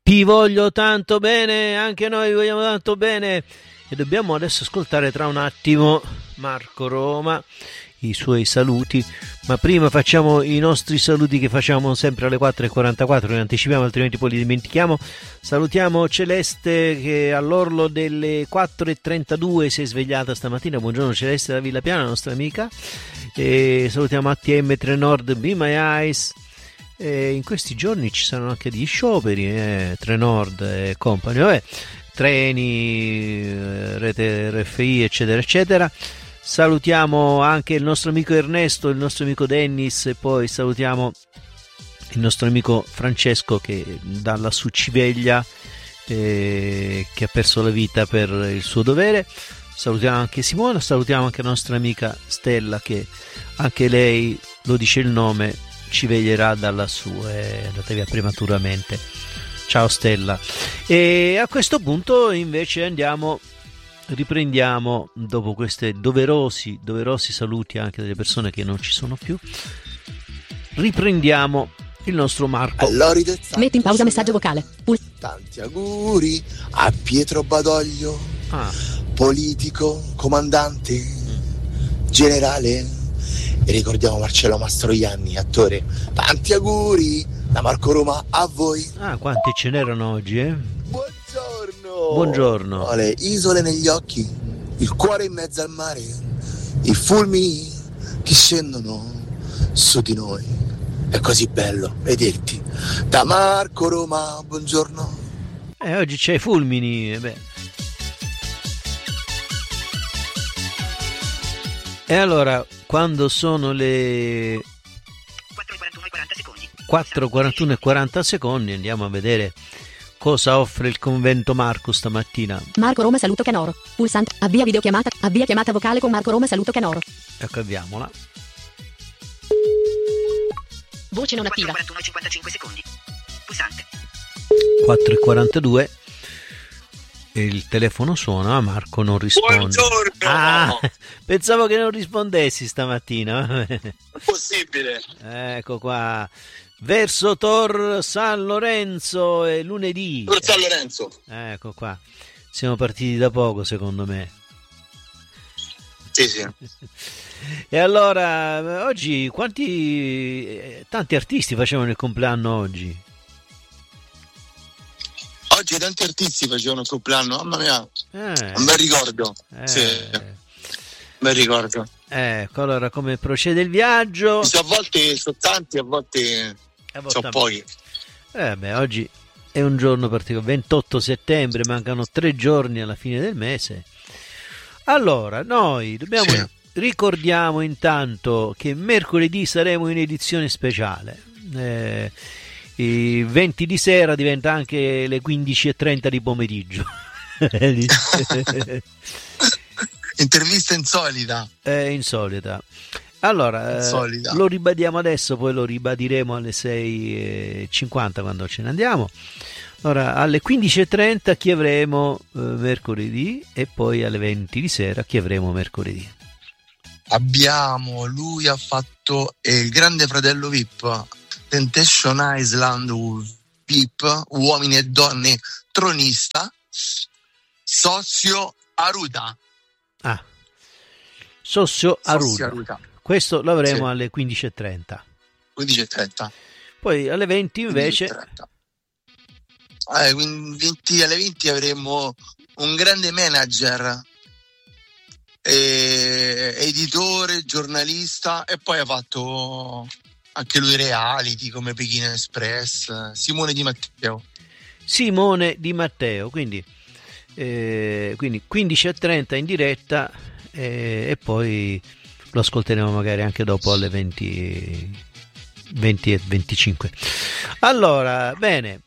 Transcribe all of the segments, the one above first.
Ti voglio tanto bene, anche noi vi vogliamo tanto bene. E dobbiamo adesso ascoltare tra un attimo Marco Roma, i suoi saluti, ma prima facciamo i nostri saluti che facciamo sempre alle 4:44, li anticipiamo altrimenti poi li dimentichiamo. Salutiamo Celeste che all'orlo delle 4:32 si è svegliata stamattina. Buongiorno Celeste da Villa Piana, nostra amica. E salutiamo ATM Trenord, Be My Eyes. E in questi giorni ci saranno anche degli scioperi, Trenord e compagni, vabbè, treni, rete RFI eccetera eccetera. Salutiamo anche il nostro amico Ernesto, il nostro amico Dennis e poi salutiamo il nostro amico Francesco che da lassù ci veglia, che ha perso la vita per il suo dovere. Salutiamo anche Simona, salutiamo anche la nostra amica Stella che anche lei, lo dice il nome, ci veglierà da lassù, è andata via prematuramente. Ciao Stella. E a questo punto invece riprendiamo dopo questi doverosi saluti anche delle persone che non ci sono più. Riprendiamo il nostro Marco. Metti in pausa messaggio vocale. Tanti auguri a Pietro Badoglio, politico, comandante, generale. E ricordiamo Marcello Mastroianni, attore. Tanti auguri da Marco Roma a voi. Quanti ce n'erano oggi, Buongiorno. Le isole negli occhi, il cuore in mezzo al mare, i fulmini che scendono su di noi. È così bello vederti. Da Marco Roma, buongiorno. Oggi c'è i fulmini, E allora, quando sono le 4:41 e 40 secondi, andiamo a vedere cosa offre il convento Marco stamattina. Marco Roma saluto Canoro. Pulsante. Avvia videochiamata. Avvia chiamata vocale con Marco Roma saluto Canoro. Ecco, avviamola. Voce non attiva. 4:41 e 55 secondi. Pulsante. 4:42. E il telefono suona, ma Marco non risponde. Buongiorno! Pensavo che non rispondessi stamattina. Possibile. Ecco qua. Verso Tor San Lorenzo è lunedì. Tor San Lorenzo. Ecco qua. Siamo partiti da poco, secondo me. Sì. E allora, oggi tanti artisti facevano il compleanno oggi? Oggi tanti artisti facevano il compleanno, mamma mia, un bel ricordo. Sì, un bel ricordo. Ecco, allora come procede il viaggio? A volte sono tanti, a volte sono pochi. Oggi è un giorno particolare, 28 settembre, mancano 3 giorni alla fine del mese. Allora, noi ricordiamo intanto che mercoledì saremo in edizione speciale. I 20 di sera diventa anche le 15:30 di pomeriggio. Intervista insolita. Insolita. Allora, lo ribadiamo adesso, poi lo ribadiremo alle 6:50 quando ce ne andiamo. Allora, alle 15:30 chi avremo mercoledì e poi alle 20 di sera chi avremo mercoledì. Lui ha fatto il Grande Fratello VIP, Temptation Island VIP, Uomini e Donne, Tronista, Socio Aruta. Socio Aruta. Questo lo avremo alle 15:30. 15:30. Poi alle 20 invece. Alle 20 avremo un grande manager, editore, giornalista, e poi ha fatto anche lui reality come Pechino Express, Simone Di Matteo, quindi 15:30 in diretta, e poi lo ascolteremo magari anche dopo alle 20:25. Allora, bene,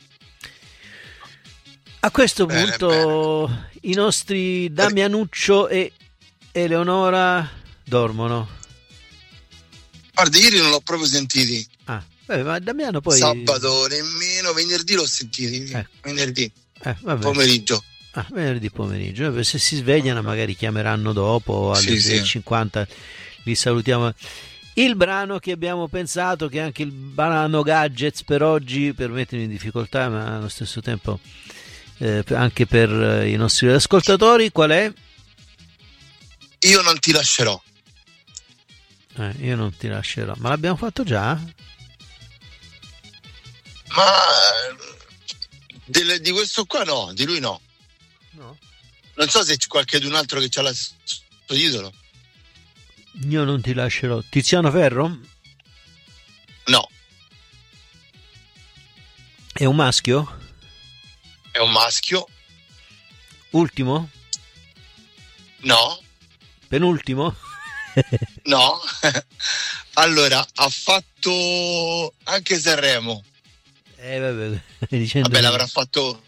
a questo punto i nostri Damianuccio e Eleonora dormono. Guarda, ieri non l'ho proprio sentiti. Ma Damiano poi sabato nemmeno, venerdì l'ho sentiti. Venerdì pomeriggio. Venerdì pomeriggio. Se si svegliano magari chiameranno dopo alle 6:50. Li salutiamo. Il brano che abbiamo pensato, che è anche il brano gadgets per oggi, per mettermi in difficoltà, ma allo stesso tempo anche per i nostri ascoltatori, qual è? Io non ti lascerò. Io non ti lascerò. Ma l'abbiamo fatto già? Ma di questo qua no, di lui no. No. Non so se c'è qualche d'un altro che c'ha questo titolo. Io non ti lascerò. Tiziano Ferro? No. È un maschio? È un maschio? Ultimo? No. Penultimo? No. Allora, ha fatto anche Sanremo. Vabbè, l'avrà fatto.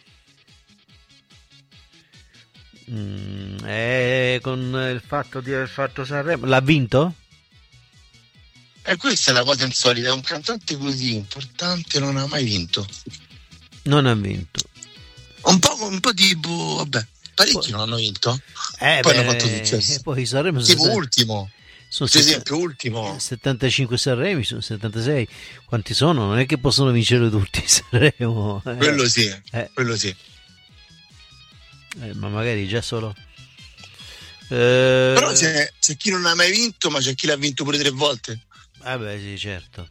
Con il fatto di aver fatto Sanremo, l'ha vinto? E questa è la cosa insolita, un cantante così importante non ha mai vinto. Non ha vinto. Un po' tipo, vabbè, parecchi non hanno vinto. Poi hanno fatto successo. Poi Sanremo tipo ultimo. Sono per esempio ultimo 75 Sanremi, sono 76. Quanti sono? Non è che possono vincere tutti Sanremo. Quello sì, quello sì. Ma magari già solo però c'è chi non ha mai vinto, ma c'è chi l'ha vinto pure 3 volte. Sì, certo.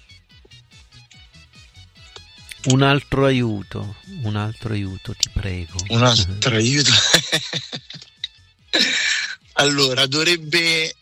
Un altro aiuto, ti prego. Un altro aiuto. Allora dovrebbe,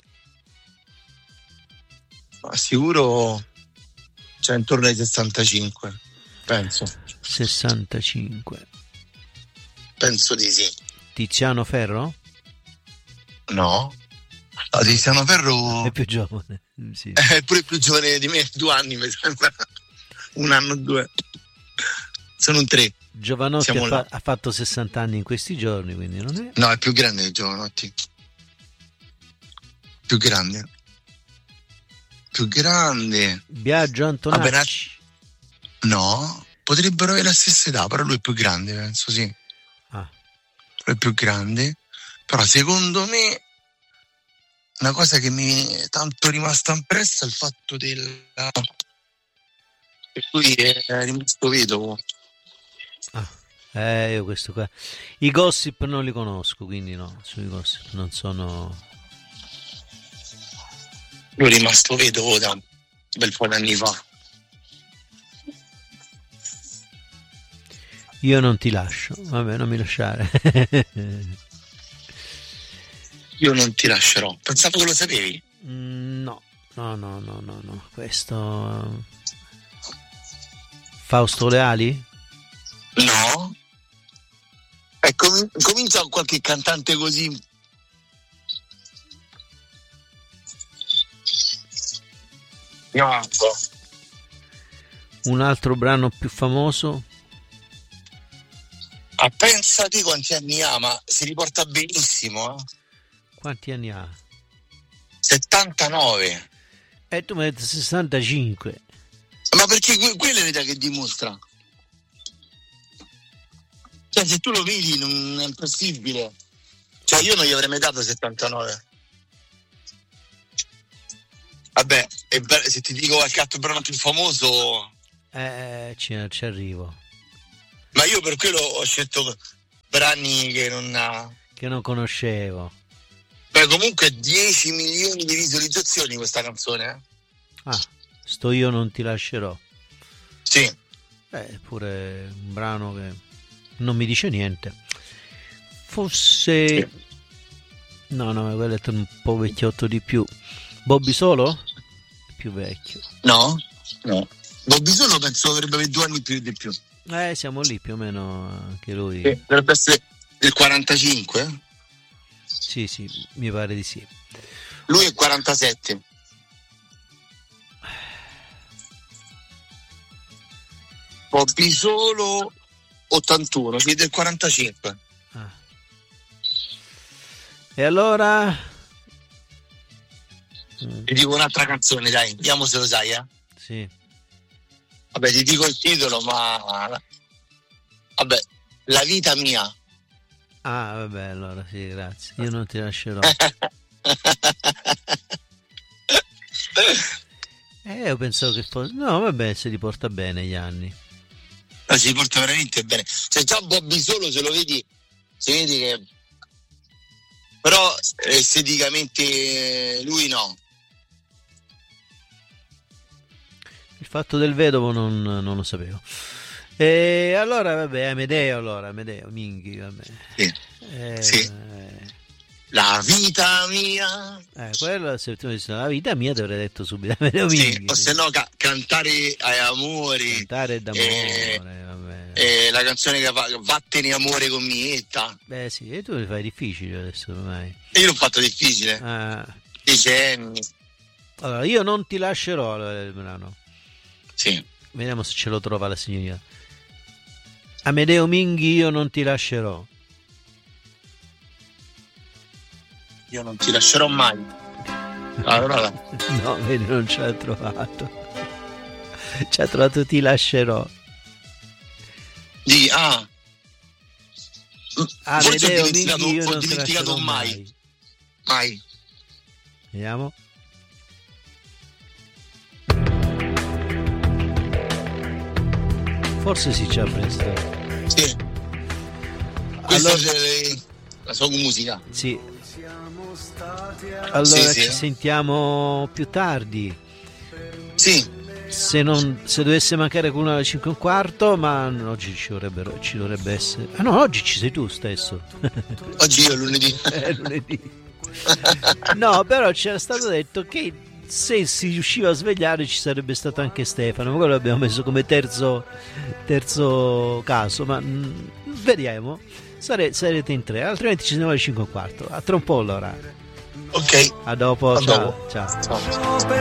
ma sicuro c'è intorno ai 65, penso. 65. Penso di sì. Tiziano Ferro? No. Tiziano Ferro è più giovane. Sì. È pure più giovane di me, 2 anni mi sembra. 1 anno, 2. Sono 3. Giovanotti ha fatto 60 anni in questi giorni, quindi non è. No, è più grande di Giovanotti. Più grande. Biagio Antonacci. No, potrebbero avere la stessa età, però lui è più grande, penso, sì. Lui è più grande, però secondo me una cosa che mi è tanto rimasta impressa è il fatto che lui è rimasto vedovo. Io questo qua. I gossip non li conosco, quindi no, sui gossip non sono. Lui è rimasto vedovo da un bel po' di anni fa. Io non ti lascio, vabbè, non mi lasciare. Io non ti lascerò. Pensavo che lo sapevi. No. Questo Fausto Leali? No. Comincia qualche cantante così. No. Un altro brano più famoso? Pensati quanti anni ha, ma si riporta benissimo. Quanti anni ha? 79. E tu mi hai detto 65. Ma perché quella è l'età che dimostra. Cioè, se tu lo vedi non è impossibile. Cioè, io non gli avrei mai dato 79. Vabbè, se ti dico qualche altro brano più famoso. Ci arrivo. Ma io per quello ho scelto brani che non conoscevo. Beh, comunque 10 milioni di visualizzazioni questa canzone. Sto io non ti lascerò. Sì. Pure un brano che non mi dice niente. Forse sì. No, quello è un po' vecchiotto di più. Bobby Solo? Più vecchio. No. Bobby Solo penso dovrebbe avere 2 anni più di più. Siamo lì più o meno anche lui. Dovrebbe essere del 45? Sì, mi pare di sì. Lui è 47. Bobby Solo 81, sì, del 45. E allora? Ti dico un'altra canzone, dai, vediamo se lo sai, Sì. Vabbè, ti dico il titolo, ma vabbè, La vita mia. Vabbè, allora sì, grazie. Io non ti lascerò. Io pensavo che fosse... No, vabbè, se li porta bene gli anni. No, si porta veramente bene. Se già Bobby Solo, se lo vedi, si vede che... Però esteticamente lui no. Il fatto del vedovo non lo sapevo. E allora, vabbè, Amedeo, Minghi, vabbè. Sì. Sì. La vita mia. Quello, se tu dici la vita mia, ti avrei detto subito Amedeo Minghi. Sì, o se no cantare ai amori. Cantare d'amore, vabbè. La canzone che fa Vattene amore con Mietta. Beh sì, e tu li fai difficili adesso ormai. Io l'ho fatto difficile. 10 anni. Allora, io non ti lascerò il brano. Sì. Vediamo se ce lo trova la signorina. Amedeo Minghi, io non ti lascerò. Io non ti lascerò mai. Allora. No, vedi, non ce l'ha trovato. Ci ha trovato Ti lascerò. Amedeo Minghi, io non ti lascerò mai. Mai. Vediamo. Forse si ci ha presto. Sì. Questa è la sua musica. Sì. Allora ci sentiamo più tardi. Sì. Se dovesse mancare qualcuno alle 5:15, ma oggi ci dovrebbe essere. Ah no, oggi ci sei tu stesso. Oggi io lunedì. Lunedì. No, però c'era stato detto che se si riusciva a svegliare ci sarebbe stato anche Stefano, ma quello l'abbiamo messo come terzo caso, ma vediamo, sarete in 3, altrimenti ci siamo alle 5:15. A tra un po' allora. Ok, a dopo. Ciao.